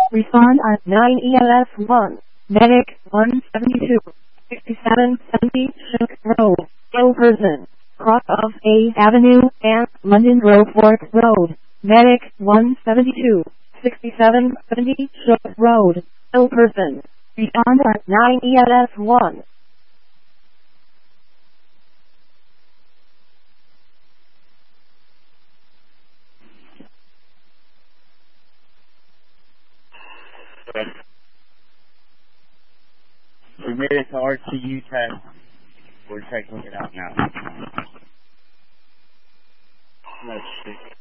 Respond at 9 ELS 1. Medic 172. 6770 Shook Road. Ill person. Cross of A Avenue and London Grove Fork Road. Medic 172. 6770 Shook Road. Ill person. Respond at 9 ELS 1. We made it to RTU test. We're checking it out now. Let's see.